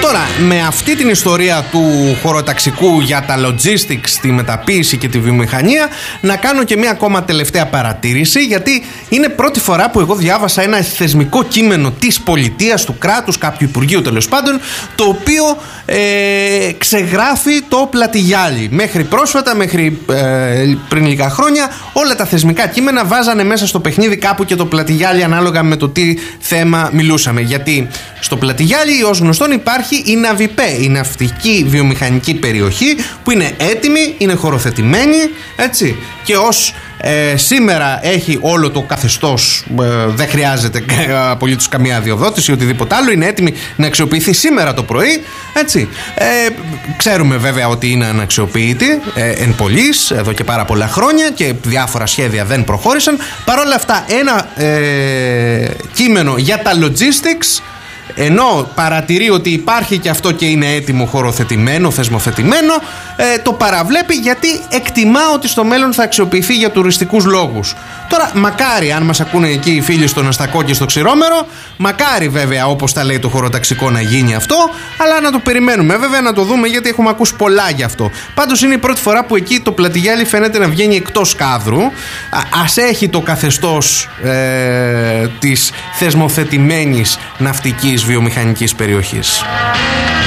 Τώρα, με αυτή την ιστορία του χωροταξικού για τα logistics, τη μεταποίηση και τη βιομηχανία, να κάνω και μία ακόμα τελευταία παρατήρηση, γιατί είναι πρώτη φορά που εγώ διάβασα ένα θεσμικό κείμενο της πολιτείας, του κράτους, κάποιου υπουργείου τέλος πάντων, το οποίο ξεγράφει το πλατηγιάλι. Μέχρι πρόσφατα, μέχρι πριν λίγα χρόνια, όλα τα θεσμικά κείμενα βάζανε μέσα στο παιχνίδι κάπου και το πλατηγιάλι ανάλογα με το τι θέμα μιλούσαμε. Γιατί στο πλατηγιάλι, ως γνωστόν, υπάρχει η Ναβιπέ, η ναυτική βιομηχανική περιοχή, που είναι έτοιμη, είναι χωροθετημένη, έτσι, και ως σήμερα έχει όλο το καθεστώς, δεν χρειάζεται απολύτως καμία αδειοδότηση ή οτιδήποτε άλλο, είναι έτοιμη να αξιοποιηθεί σήμερα το πρωί, έτσι. Ξέρουμε βέβαια ότι είναι αναξιοποιητή εν πολλοίς εδώ και πάρα πολλά χρόνια και διάφορα σχέδια δεν προχώρησαν. Παρ' όλα αυτά, ένα κείμενο για τα logistics, ενώ παρατηρεί ότι υπάρχει και αυτό και είναι έτοιμο, χωροθετημένο, θεσμοθετημένο, το παραβλέπει γιατί εκτιμά ότι στο μέλλον θα αξιοποιηθεί για τουριστικούς λόγους. Τώρα, μακάρι, αν μας ακούνε εκεί οι φίλοι στον Αστακό και στο Ξηρόμερο, μακάρι βέβαια, όπως τα λέει το χωροταξικό, να γίνει αυτό, αλλά να το περιμένουμε βέβαια, να το δούμε, γιατί έχουμε ακούσει πολλά γι' αυτό. Πάντως είναι η πρώτη φορά που εκεί το πλατηγιάλι φαίνεται να βγαίνει εκτός κάδρου. Ας έχει το καθεστώς της θεσμοθετημένης ναυτικής βιομηχανικής περιοχής.